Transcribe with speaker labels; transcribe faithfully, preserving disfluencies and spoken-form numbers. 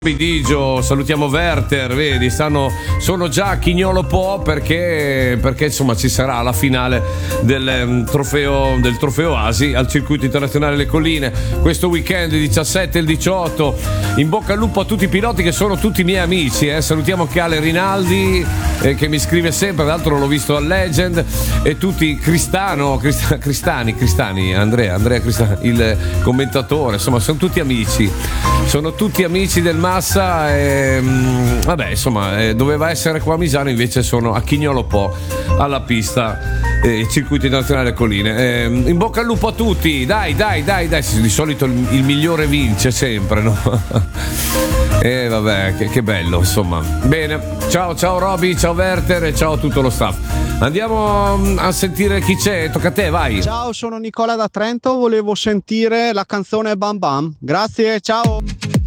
Speaker 1: Bidigio, salutiamo Werther, vedi, stanno, sono già a Chignolo Po perché, perché insomma ci sarà la finale del um, trofeo, del trofeo Asi al circuito internazionale Le Colline questo weekend, il diciassette e il diciotto. In bocca al lupo a tutti i piloti che sono tutti miei amici, eh. Salutiamo Chiale Rinaldi eh, che mi scrive sempre, tra l'altro l'ho visto al Legend, e tutti Cristano, Crist- Cristani, Cristani, Andrea, Andrea Cristani, il commentatore, insomma sono tutti amici, sono tutti amici del Massa e, mh, vabbè insomma eh, doveva essere qua a Misano, invece sono a Chignolo Po alla pista eh, circuito internazionale Colline. Eh, in bocca al lupo a tutti, dai dai dai dai, di solito il, il migliore vince sempre, no? E eh, vabbè, che, che bello insomma. Bene, ciao ciao Roby, ciao Werther e ciao a tutto lo staff. Andiamo a sentire chi c'è, tocca a te, vai.
Speaker 2: Ciao, sono Nicola da Trento, volevo sentire la canzone Bam Bam. Grazie, ciao.